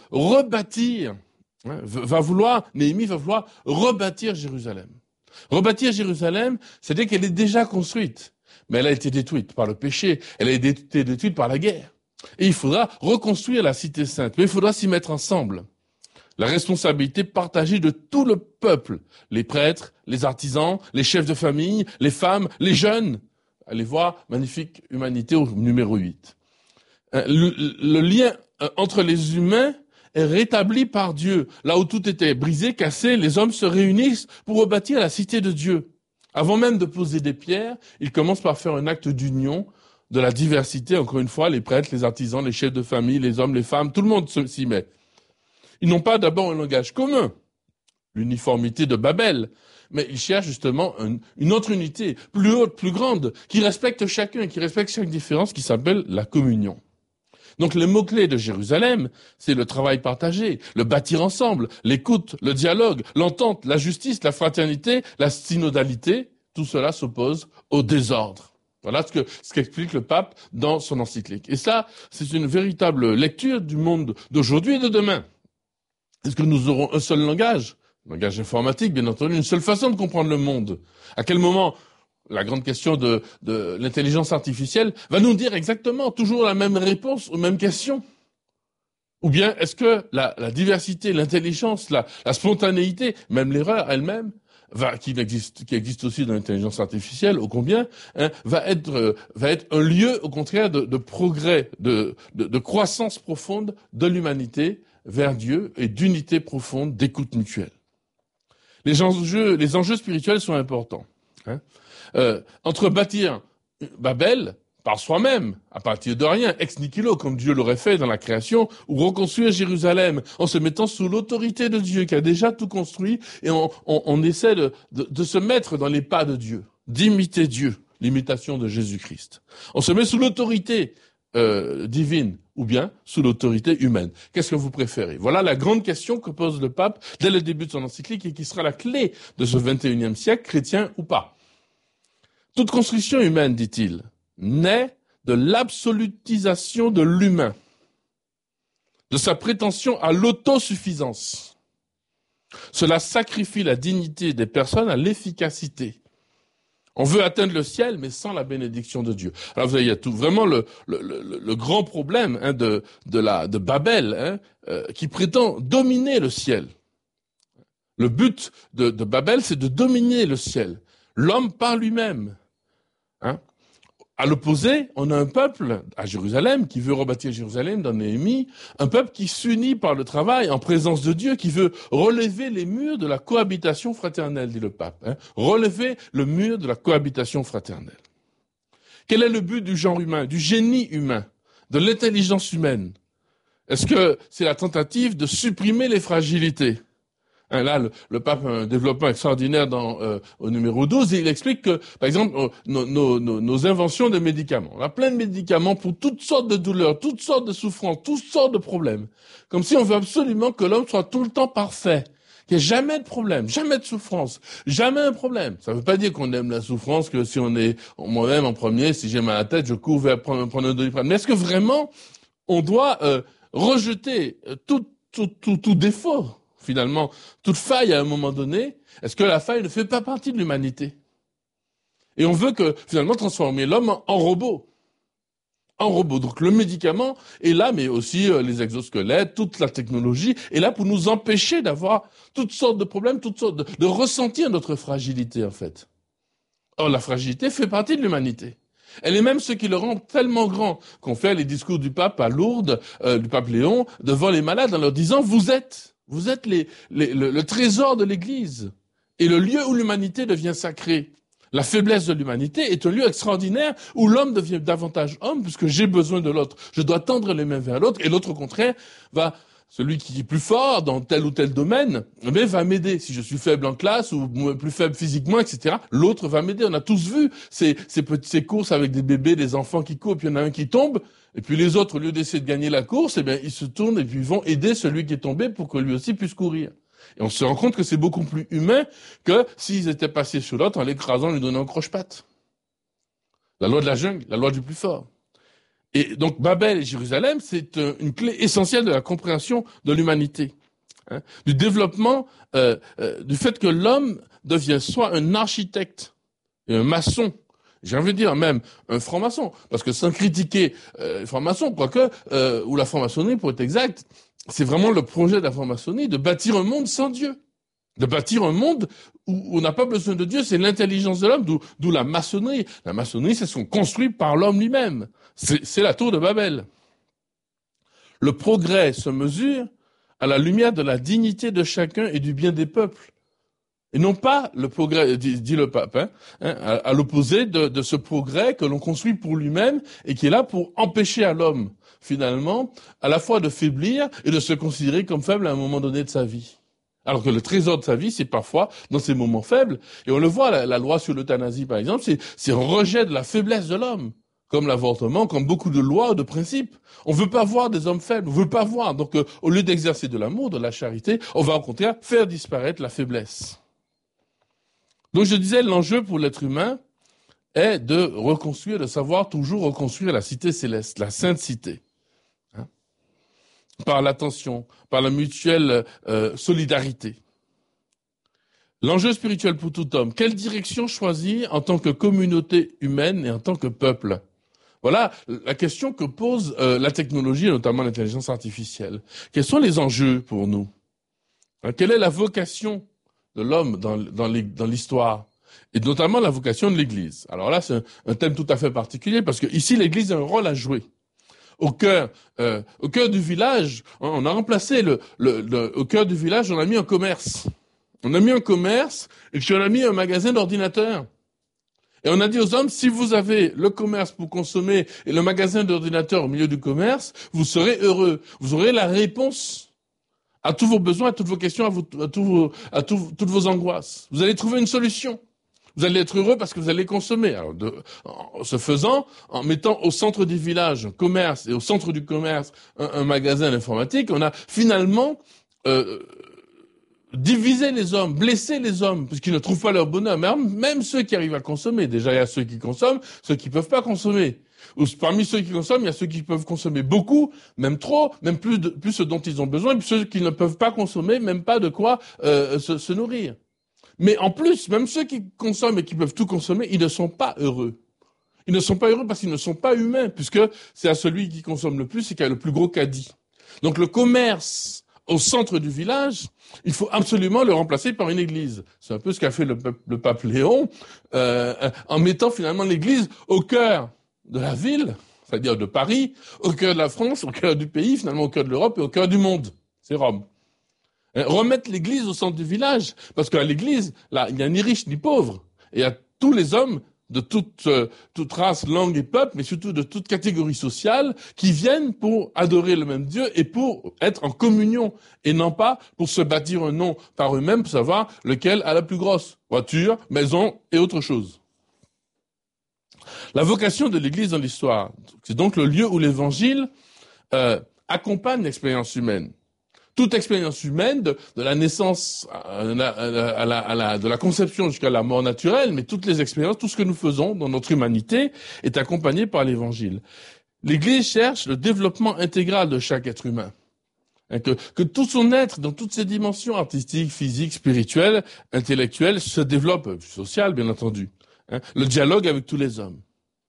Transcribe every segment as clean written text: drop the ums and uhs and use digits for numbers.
rebâtir, Néhémie va vouloir rebâtir Jérusalem. Rebâtir Jérusalem, c'est-à-dire qu'elle est déjà construite, mais elle a été détruite par le péché, elle a été détruite par la guerre. Et il faudra reconstruire la cité sainte, mais il faudra s'y mettre ensemble. La responsabilité partagée de tout le peuple, les prêtres, les artisans, les chefs de famille, les femmes, les jeunes. Allez voir Magnifique Humanité au numéro 8. Le lien entre les humains est rétabli par Dieu. Là où tout était brisé, cassé, les hommes se réunissent pour rebâtir la cité de Dieu. Avant même de poser des pierres, ils commencent par faire un acte d'union de la diversité. Encore une fois, les prêtres, les artisans, les chefs de famille, les hommes, les femmes, tout le monde s'y met. Ils n'ont pas d'abord un langage commun, l'uniformité de Babel, mais ils cherchent justement une autre unité, plus haute, plus grande, qui respecte chacun, qui respecte chaque différence, qui s'appelle la communion. Donc les mots-clés de Jérusalem, c'est le travail partagé, le bâtir ensemble, l'écoute, le dialogue, l'entente, la justice, la fraternité, la synodalité. Tout cela s'oppose au désordre. Voilà ce qu'explique le pape dans son encyclique. Et ça, c'est une véritable lecture du monde d'aujourd'hui et de demain. Est-ce que nous aurons un seul langage informatique, bien entendu, une seule façon de comprendre le monde? À quel moment la grande question de l'intelligence artificielle va nous dire exactement toujours la même réponse aux mêmes questions? Ou bien est-ce que la diversité, l'intelligence, la spontanéité, même l'erreur elle-même, qui existe aussi dans l'intelligence artificielle, ô combien, va être un lieu, au contraire, de progrès, de croissance profonde de l'humanité vers Dieu et d'unité profonde, d'écoute mutuelle. Les enjeux spirituels sont importants. Entre bâtir Babel par soi-même, à partir de rien, ex nihilo, comme Dieu l'aurait fait dans la création, ou reconstruire Jérusalem en se mettant sous l'autorité de Dieu qui a déjà tout construit, et on essaie de se mettre dans les pas de Dieu, d'imiter Dieu, l'imitation de Jésus-Christ. On se met sous l'autorité divine, ou bien sous l'autorité humaine. Qu'est-ce que vous préférez? Voilà la grande question que pose le pape dès le début de son encyclique et qui sera la clé de ce 21e siècle, chrétien ou pas. Toute construction humaine, dit-il, naît de l'absolutisation de l'humain, de sa prétention à l'autosuffisance. Cela sacrifie la dignité des personnes à l'efficacité. On veut atteindre le ciel, mais sans la bénédiction de Dieu. Alors vous voyez, il y a tout vraiment le grand problème de Babel, qui prétend dominer le ciel. Le but de Babel, c'est de dominer le ciel. L'homme par lui-même. À l'opposé, on a un peuple à Jérusalem qui veut rebâtir Jérusalem dans Néhémie, un peuple qui s'unit par le travail en présence de Dieu, qui veut relever les murs de la cohabitation fraternelle, dit le pape. Relever le mur de la cohabitation fraternelle. Quel est le but du genre humain, du génie humain, de l'intelligence humaine? Est-ce que c'est la tentative de supprimer les fragilités? Là, le pape a un développement extraordinaire au numéro 12, et il explique que, par exemple, nos inventions de médicaments. On a plein de médicaments pour toutes sortes de douleurs, toutes sortes de souffrances, toutes sortes de problèmes. Comme si on veut absolument que l'homme soit tout le temps parfait, qu'il n'y ait jamais de problème, jamais de souffrance, jamais un problème. Ça ne veut pas dire qu'on aime la souffrance, que si on est moi-même en premier, si j'ai mal à la tête, je cours vers prendre un Doliprane. Mais est-ce que vraiment on doit rejeter tout défaut? Finalement, toute faille à un moment donné, est-ce que la faille ne fait pas partie de l'humanité? Et on veut que, finalement, transformer l'homme en robot. En robot. Donc le médicament est là, mais aussi les exosquelettes, toute la technologie est là pour nous empêcher d'avoir toutes sortes de problèmes, toutes sortes de ressentir notre fragilité, en fait. Or, la fragilité fait partie de l'humanité. Elle est même ce qui le rend tellement grand qu'on fait les discours du pape à Lourdes, du pape Léon, devant les malades en leur disant « Vous êtes le trésor de l'Église et le lieu où l'humanité devient sacrée. La faiblesse de l'humanité est un lieu extraordinaire où l'homme devient davantage homme puisque j'ai besoin de l'autre. Je dois tendre les mains vers l'autre et l'autre, au contraire, celui qui est plus fort dans tel ou tel domaine, va m'aider. Si je suis faible en classe ou plus faible physiquement, etc., l'autre va m'aider. On a tous vu ces courses avec des bébés, des enfants qui courent, puis il y en a un qui tombe. Et puis les autres, au lieu d'essayer de gagner la course, ils se tournent et puis ils vont aider celui qui est tombé pour que lui aussi puisse courir. Et on se rend compte que c'est beaucoup plus humain que s'ils étaient passés sur l'autre en l'écrasant, lui donnant un croche-patte. La loi de la jungle, la loi du plus fort. Et donc Babel et Jérusalem, c'est une clé essentielle de la compréhension de l'humanité, hein, du développement, du fait que l'homme devient soit un architecte et un maçon, j'ai envie de dire même un franc-maçon, parce que sans critiquer les francs-maçons, quoique, ou la franc-maçonnerie pour être exact, c'est vraiment le projet de la franc-maçonnerie de bâtir un monde sans Dieu. De bâtir un monde où on n'a pas besoin de Dieu, c'est l'intelligence de l'homme, d'où la maçonnerie. La maçonnerie, c'est ce qu'on construit par l'homme lui-même. C'est la tour de Babel. Le progrès se mesure à la lumière de la dignité de chacun et du bien des peuples. Et non pas le progrès, dit le pape, à l'opposé de ce progrès que l'on construit pour lui-même et qui est là pour empêcher à l'homme, finalement, à la fois de faiblir et de se considérer comme faible à un moment donné de sa vie. Alors que le trésor de sa vie, c'est parfois dans ces moments faibles. Et on le voit, la loi sur l'euthanasie, par exemple, c'est un rejet de la faiblesse de l'homme. Comme l'avortement, comme beaucoup de lois, de principes. On veut pas voir des hommes faibles, on veut pas voir. Donc, au lieu d'exercer de l'amour, de la charité, on va au contraire faire disparaître la faiblesse. Donc, je disais, l'enjeu pour l'être humain est de reconstruire, de savoir toujours reconstruire la cité céleste, la sainte cité. Par l'attention, par la mutuelle solidarité. L'enjeu spirituel pour tout homme, quelle direction choisir en tant que communauté humaine et en tant que peuple? Voilà la question que pose la technologie, notamment l'intelligence artificielle. Quels sont les enjeux pour nous? Quelle est la vocation de l'homme dans l'histoire? Et notamment la vocation de l'Église. Alors là, c'est un thème tout à fait particulier parce que ici, l'Église a un rôle à jouer. Au cœur du village, on a remplacé au cœur du village, on a mis un commerce. On a mis un commerce et puis on a mis un magasin d'ordinateurs. Et on a dit aux hommes, si vous avez le commerce pour consommer et le magasin d'ordinateurs au milieu du commerce, vous serez heureux. Vous aurez la réponse à tous vos besoins, à toutes vos questions, à toutes vos angoisses. Vous allez trouver une solution. Vous allez être heureux parce que vous allez consommer. Alors, en se faisant, en mettant au centre du village un commerce et au centre du commerce un magasin d'informatique, on a finalement diviser les hommes, blesser les hommes, parce qu'ils ne trouvent pas leur bonheur. Même ceux qui arrivent à consommer. Déjà, il y a ceux qui consomment, ceux qui peuvent pas consommer. Ou parmi ceux qui consomment, il y a ceux qui peuvent consommer beaucoup, même trop, même plus ce dont ils ont besoin, et puis ceux qui ne peuvent pas consommer, même pas de quoi se nourrir. Mais en plus, même ceux qui consomment et qui peuvent tout consommer, ils ne sont pas heureux. Ils ne sont pas heureux parce qu'ils ne sont pas humains, puisque c'est à celui qui consomme le plus et qui a le plus gros caddie. Donc le commerce au centre du village, il faut absolument le remplacer par une église. C'est un peu ce qu'a fait le pape Léon, en mettant finalement l'église au cœur de la ville, c'est-à-dire de Paris, au cœur de la France, au cœur du pays, finalement au cœur de l'Europe et au cœur du monde. C'est Rome. Remettre l'église au centre du village, parce qu'à l'église, là, il n'y a ni riche ni pauvre. Et il y a tous les hommes de toute race, langue et peuple, mais surtout de toute catégorie sociale, qui viennent pour adorer le même Dieu et pour être en communion, et non pas pour se bâtir un nom par eux-mêmes pour savoir lequel a la plus grosse voiture, maison et autre chose. La vocation de l'Église dans l'histoire, c'est donc le lieu où l'Évangile accompagne l'expérience humaine. Toute expérience humaine, de la naissance de la conception jusqu'à la mort naturelle, mais toutes les expériences, tout ce que nous faisons dans notre humanité est accompagné par l'Évangile. L'Église cherche le développement intégral de chaque être humain. Que tout son être, dans toutes ses dimensions artistiques, physiques, spirituelles, intellectuelles, se développe, sociales bien entendu. Le dialogue avec tous les hommes.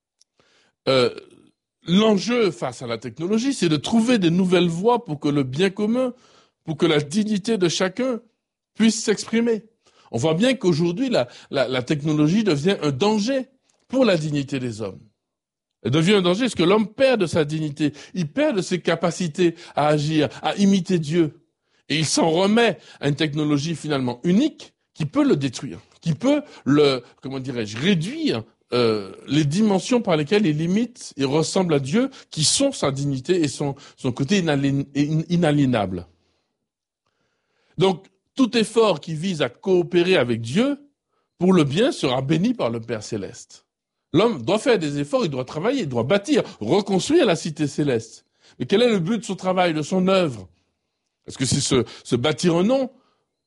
L'enjeu face à la technologie, c'est de trouver des nouvelles voies pour que le bien commun, pour que la dignité de chacun puisse s'exprimer. On voit bien qu'aujourd'hui, la technologie devient un danger pour la dignité des hommes. Elle devient un danger parce que l'homme perd de sa dignité, il perd de ses capacités à agir, à imiter Dieu. Et il s'en remet à une technologie finalement unique qui peut le détruire, qui peut réduire les dimensions par lesquelles il imite et ressemble à Dieu, qui sont sa dignité et son côté inaliénable. Donc, tout effort qui vise à coopérer avec Dieu pour le bien sera béni par le Père Céleste. L'homme doit faire des efforts, il doit travailler, il doit bâtir, reconstruire la cité céleste. Mais quel est le but de son travail, de son œuvre? Est-ce que c'est se bâtir un nom?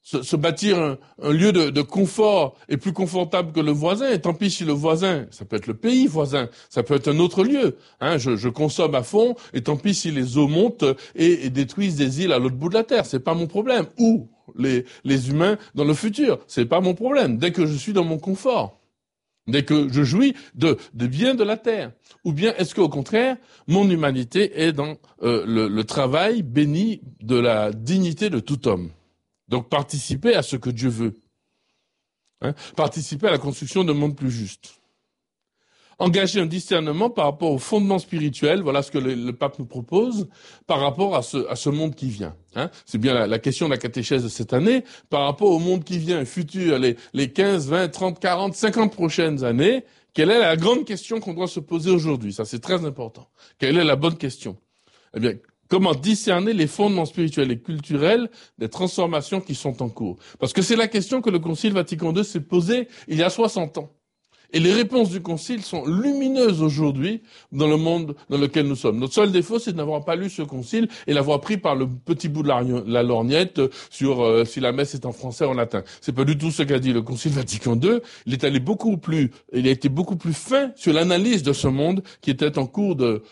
se bâtir un lieu de confort est plus confortable que le voisin. Et tant pis si le voisin, ça peut être le pays voisin, ça peut être un autre lieu. Je consomme à fond, et tant pis si les eaux montent et détruisent des îles à l'autre bout de la terre. C'est pas mon problème. Ou les humains dans le futur. C'est pas mon problème. Dès que je suis dans mon confort. Dès que je jouis des biens de la terre. Ou bien est-ce qu'au contraire, mon humanité est dans le travail béni de la dignité de tout homme. Donc participer à ce que Dieu veut. Participer à la construction d'un monde plus juste. Engager un discernement par rapport au fondement spirituel, voilà ce que le pape nous propose, par rapport à ce monde qui vient. C'est bien la question de la catéchèse de cette année, par rapport au monde qui vient, futur, les 15, 20, 30, 40, 50 prochaines années, quelle est la grande question qu'on doit se poser aujourd'hui? Ça, c'est très important. Quelle est la bonne question? Eh bien, comment discerner les fondements spirituels et culturels des transformations qui sont en cours? Parce que c'est la question que le Concile Vatican II s'est posée il y a 60 ans. Et les réponses du Concile sont lumineuses aujourd'hui dans le monde dans lequel nous sommes. Notre seul défaut, c'est de n'avoir pas lu ce Concile et l'avoir pris par le petit bout de la lorgnette sur si la messe est en français ou en latin. C'est pas du tout ce qu'a dit le Concile Vatican II. Il a été beaucoup plus fin sur l'analyse de ce monde qui était en cours de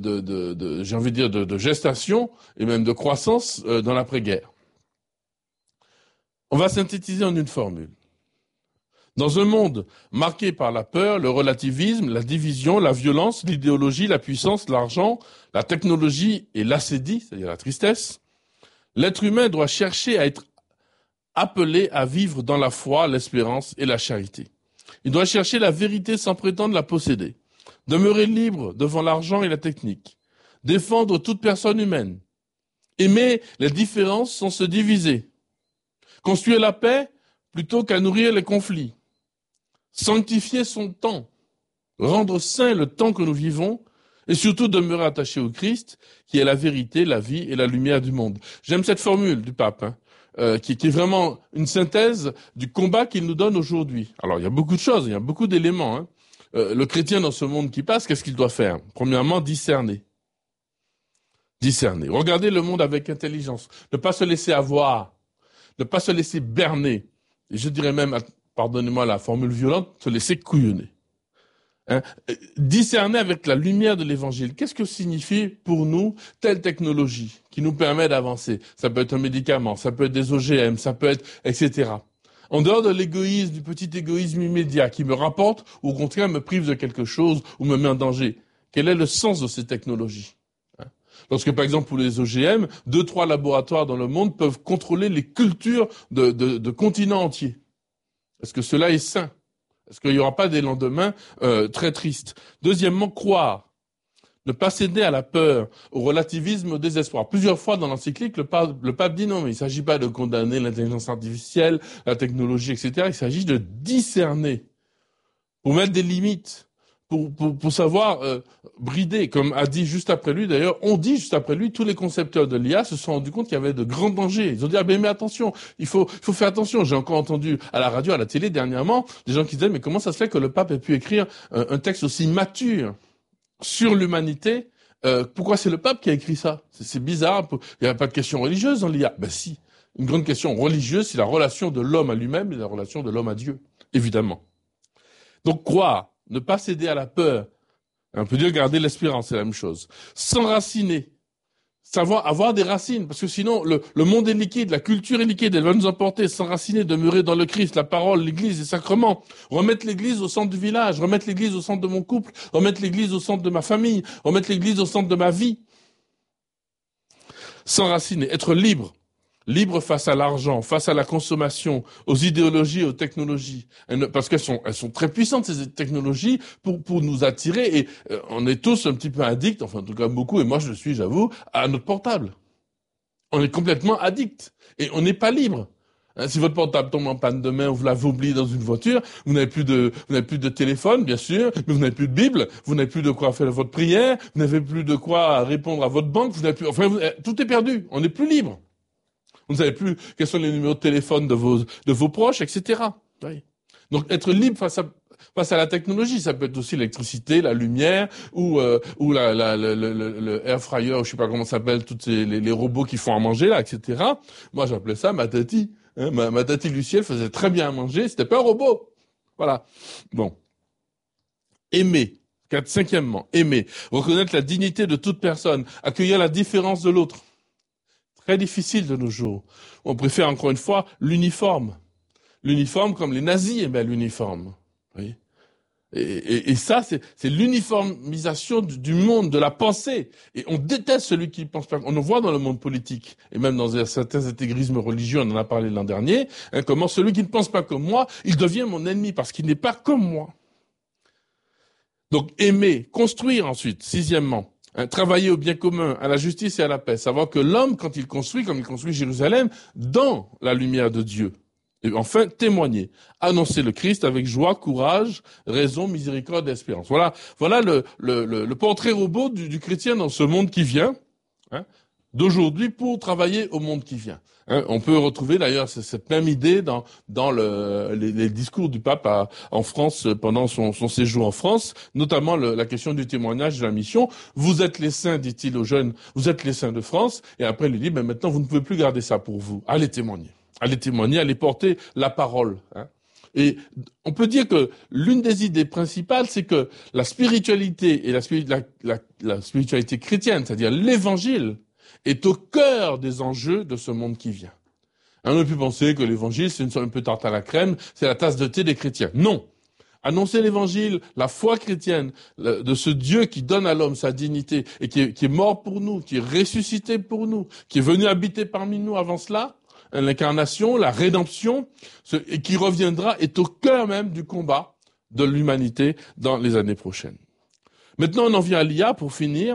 gestation et même de croissance dans l'après-guerre. On va synthétiser en une formule. Dans un monde marqué par la peur, le relativisme, la division, la violence, l'idéologie, la puissance, l'argent, la technologie et l'acédie, c'est-à-dire la tristesse, l'être humain doit chercher à être appelé à vivre dans la foi, l'espérance et la charité. Il doit chercher la vérité sans prétendre la posséder, demeurer libre devant l'argent et la technique, défendre toute personne humaine, aimer les différences sans se diviser, construire la paix plutôt qu'à nourrir les conflits, sanctifier son temps, rendre saint le temps que nous vivons, et surtout demeurer attaché au Christ, qui est la vérité, la vie et la lumière du monde. J'aime cette formule du pape, qui est vraiment une synthèse du combat qu'il nous donne aujourd'hui. Alors, il y a beaucoup de choses, il y a beaucoup d'éléments. Le chrétien dans ce monde qui passe, qu'est-ce qu'il doit faire? Premièrement, discerner. Discerner. Regarder le monde avec intelligence. Ne pas se laisser avoir. Ne pas se laisser berner. Et je dirais même, pardonnez-moi la formule violente, se laisser couillonner. Discerner avec la lumière de l'évangile. Qu'est-ce que signifie pour nous telle technologie qui nous permet d'avancer? Ça peut être un médicament, ça peut être des OGM, ça peut être, etc. En dehors de l'égoïsme, du petit égoïsme immédiat qui me rapporte ou au contraire me prive de quelque chose ou me met en danger. Quel est le sens de ces technologies? Lorsque, par exemple, pour les OGM, 2-3 laboratoires dans le monde peuvent contrôler les cultures de continents entiers. Est-ce que cela est sain? Est-ce qu'il n'y aura pas des lendemains très tristes? Deuxièmement, croire. Ne pas céder à la peur, au relativisme, au désespoir. Plusieurs fois dans l'encyclique, le pape dit non, mais il ne s'agit pas de condamner l'intelligence artificielle, la technologie, etc. Il s'agit de discerner, pour mettre des limites. Pour savoir brider, comme a dit juste après lui, d'ailleurs, on dit juste après lui, tous les concepteurs de l'IA se sont rendus compte qu'il y avait de grands dangers. Ils ont dit, mais attention, il faut faire attention. J'ai encore entendu à la radio, à la télé dernièrement, des gens qui disaient, mais comment ça se fait que le pape ait pu écrire un texte aussi mature sur l'humanité? Pourquoi c'est le pape qui a écrit ça? C'est bizarre, il n'y a pas de question religieuse dans l'IA. Ben si, une grande question religieuse, c'est la relation de l'homme à lui-même et la relation de l'homme à Dieu, évidemment. Donc croire, ne pas céder à la peur. On peut dire garder l'espérance, c'est la même chose. S'enraciner. Savoir avoir des racines, parce que sinon, le monde est liquide, la culture est liquide, elle va nous emporter. S'enraciner, demeurer dans le Christ, la parole, l'église, les sacrements. Remettre l'église au centre du village, remettre l'église au centre de mon couple, remettre l'église au centre de ma famille, remettre l'église au centre de ma vie. S'enraciner, être libre. Libre face à l'argent, face à la consommation, aux idéologies, aux technologies. Parce qu'elles sont très puissantes, ces technologies, pour nous attirer. Et on est tous un petit peu addicts, enfin en tout cas beaucoup, et moi je le suis, j'avoue, à notre portable. On est complètement addicts. Et on n'est pas libre. Si votre portable tombe en panne demain, ou vous l'avez oublié dans une voiture, vous n'avez plus de téléphone, bien sûr, mais vous n'avez plus de Bible, vous n'avez plus de quoi faire votre prière, vous n'avez plus de quoi répondre à votre banque, tout est perdu. On n'est plus libre. Vous ne savez plus quels sont les numéros de téléphone de vos proches, etc. Oui. Donc être libre face face à la technologie. Ça peut être aussi l'électricité, la lumière, ou le air fryer, je sais pas comment ça s'appelle, tous les robots qui font à manger là, etc. Moi, j'appelais ça ma tati. Hein, ma tati Lucie, elle faisait très bien à manger. C'était pas un robot. Voilà. Bon. Aimer. Cinquièmement, aimer. Reconnaître la dignité de toute personne. Accueillir la différence de l'autre. Très difficile de nos jours. On préfère encore une fois l'uniforme. L'uniforme comme les nazis aimaient l'uniforme. Oui. Et ça, c'est l'uniformisation du monde, de la pensée. Et on déteste celui qui pense pas. On le voit dans le monde politique, et même dans certains intégrismes religieux, on en a parlé l'an dernier, hein, comment celui qui ne pense pas comme moi, il devient mon ennemi parce qu'il n'est pas comme moi. Donc aimer, construire ensuite, sixièmement, hein, travailler au bien commun, à la justice et à la paix. Savoir que l'homme, quand il construit, comme il construit Jérusalem, dans la lumière de Dieu. Et enfin, témoigner, annoncer le Christ avec joie, courage, raison, miséricorde et espérance. Voilà le portrait robot du chrétien dans ce monde qui vient, hein, d'aujourd'hui pour travailler au monde qui vient. Hein, on peut retrouver d'ailleurs cette même idée dans les discours du pape en France pendant son séjour en France, notamment la question du témoignage de la mission. Vous êtes les saints, dit-il aux jeunes, vous êtes les saints de France. Et après, il lui dit, maintenant, vous ne pouvez plus garder ça pour vous. Allez témoigner. Allez témoigner, allez porter la parole. Hein. Et on peut dire que l'une des idées principales, c'est que la spiritualité et la spiritualité chrétienne, c'est-à-dire l'évangile, est au cœur des enjeux de ce monde qui vient. On a pu penser que l'évangile, c'est un peu tarte à la crème, c'est la tasse de thé des chrétiens. Non. Annoncer l'évangile, la foi chrétienne de ce Dieu qui donne à l'homme sa dignité et qui est mort pour nous, qui est ressuscité pour nous, qui est venu habiter parmi nous avant cela, l'incarnation, la rédemption, et qui reviendra, est au cœur même du combat de l'humanité dans les années prochaines. Maintenant, on en vient à l'IA pour finir.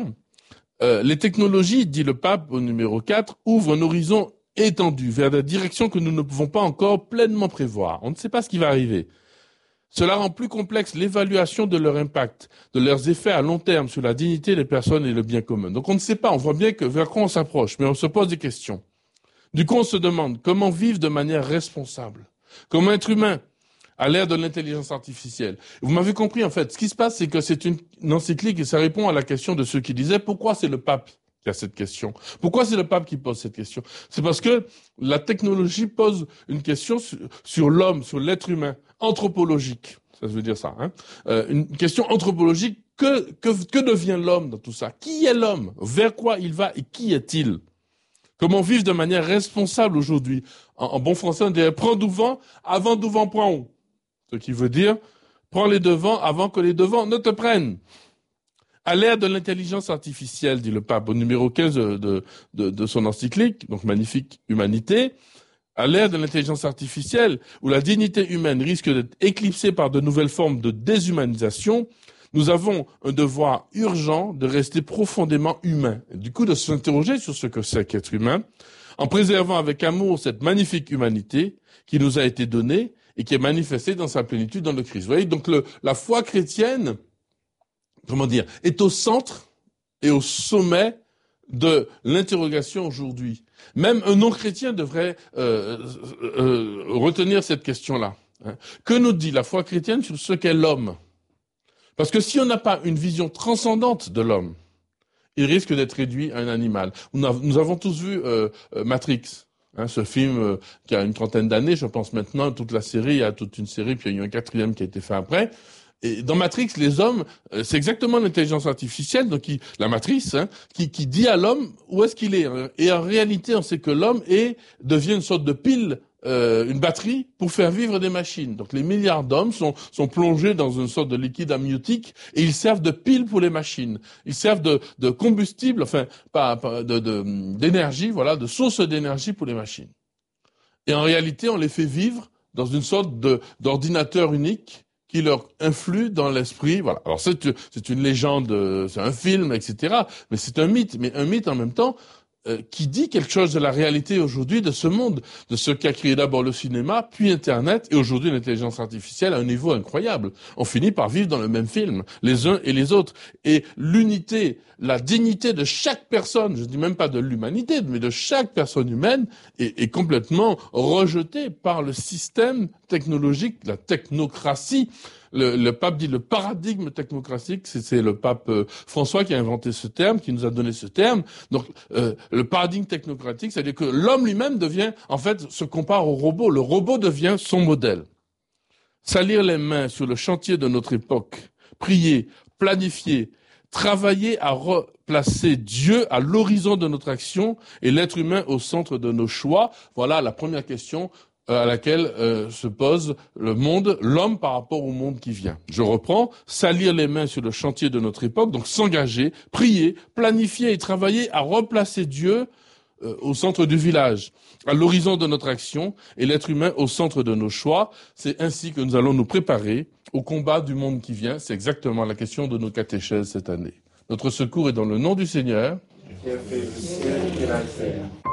Les technologies, dit le pape au numéro 4, ouvrent un horizon étendu vers des directions que nous ne pouvons pas encore pleinement prévoir. On ne sait pas ce qui va arriver. Cela rend plus complexe l'évaluation de leur impact, de leurs effets à long terme sur la dignité des personnes et le bien commun. Donc on ne sait pas, on voit bien que vers quoi on s'approche, mais on se pose des questions. Du coup, on se demande comment vivre de manière responsable, comment être humain à l'ère de l'intelligence artificielle. Vous m'avez compris, en fait. Ce qui se passe, c'est que c'est une encyclique et ça répond à la question de ceux qui disaient pourquoi c'est le pape qui a cette question. Pourquoi c'est le pape qui pose cette question? C'est parce que la technologie pose une question sur l'homme, sur l'être humain, anthropologique. Ça veut dire ça, hein. Une question anthropologique. Que devient l'homme dans tout ça? Qui est l'homme? Vers quoi il va et qui est-il? Comment vivre de manière responsable aujourd'hui? En bon français, on dirait prends devant avant devant prend on. Ce qui veut dire prends les devants avant que les devants ne te prennent. À l'ère de l'intelligence artificielle, dit le pape au numéro 15 de son encyclique, donc magnifique humanité, à l'ère de l'intelligence artificielle, où la dignité humaine risque d'être éclipsée par de nouvelles formes de déshumanisation, nous avons un devoir urgent de rester profondément humain. Et du coup, de s'interroger sur ce que c'est qu'être humain, en préservant avec amour cette magnifique humanité qui nous a été donnée et qui est manifestée dans sa plénitude dans le Christ. Vous voyez, donc la foi chrétienne, est au centre et au sommet de l'interrogation aujourd'hui. Même un non-chrétien devrait retenir cette question-là. Hein. Que nous dit la foi chrétienne sur ce qu'est l'homme? Parce que si on n'a pas une vision transcendante de l'homme, il risque d'être réduit à un animal. Nous avons tous vu Matrix, hein, ce film qui a une trentaine d'années, je pense maintenant, toute la série, il y a toute une série, puis il y a eu un quatrième qui a été fait après. Et dans Matrix, les hommes, c'est exactement l'intelligence artificielle, donc la matrice, hein, qui dit à l'homme où est-ce qu'il est. Et en réalité, on sait que l'homme devient une sorte de pile, une batterie pour faire vivre des machines. Donc les milliards d'hommes sont plongés dans une sorte de liquide amniotique et ils servent de pile pour les machines. Ils servent de combustible, enfin d'énergie, voilà, de source d'énergie pour les machines. Et en réalité, on les fait vivre dans une sorte d'ordinateur unique qui leur influe dans l'esprit. Voilà. Alors c'est une légende, c'est un film, etc. Mais c'est un mythe. Mais un mythe en même temps qui dit quelque chose de la réalité aujourd'hui de ce monde, de ce qu'a créé d'abord le cinéma, puis Internet, et aujourd'hui l'intelligence artificielle à un niveau incroyable. On finit par vivre dans le même film, les uns et les autres. Et l'unité, la dignité de chaque personne, je dis même pas de l'humanité, mais de chaque personne humaine, est complètement rejetée par le système technologique, la technocratie, le pape dit le paradigme technocratique, c'est le pape François qui a inventé ce terme, qui nous a donné ce terme. Donc, le paradigme technocratique, c'est-à-dire que l'homme lui-même devient, en fait, se compare au robot. Le robot devient son modèle. Salir les mains sur le chantier de notre époque, prier, planifier, travailler à replacer Dieu à l'horizon de notre action et l'être humain au centre de nos choix. Voilà la première question à laquelle se pose le monde, l'homme par rapport au monde qui vient. Je reprends, salir les mains sur le chantier de notre époque, donc s'engager, prier, planifier et travailler à replacer Dieu au centre du village, à l'horizon de notre action et l'être humain au centre de nos choix. C'est ainsi que nous allons nous préparer au combat du monde qui vient. C'est exactement la question de nos catéchèses cette année. Notre secours est dans le nom du Seigneur. Qui a fait le ciel et la terre.